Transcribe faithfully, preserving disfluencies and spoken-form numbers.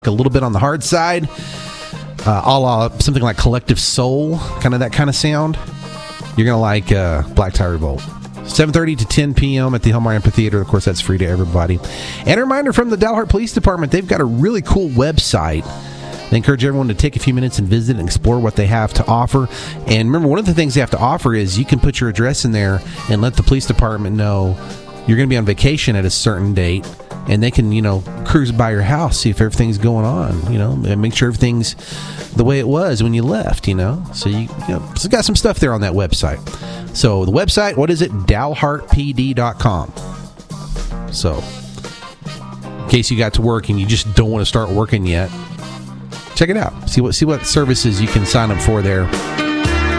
a little bit on the hard side, uh, a la something like Collective Soul, kind of that kind of sound, you're going to like uh, Black Tie Revolt. seven thirty to ten p.m. at the Hellmeyer Amphitheater. Of course, that's free to everybody. And a reminder from the Dalhart Police Department, they've got a really cool website. They encourage everyone to take a few minutes and visit and explore what they have to offer. And remember, one of the things they have to offer is you can put your address in there and let the police department know you're going to be on vacation at a certain date. And they can, you know, cruise by your house, see if everything's going on, you know, and make sure everything's the way it was when you left, you know. So, you, you know, it's got some stuff there on that website. So, the website, what is it? dalhart p d dot com. So, in case you got to work and you just don't want to start working yet, check it out. See what see what services you can sign up for there.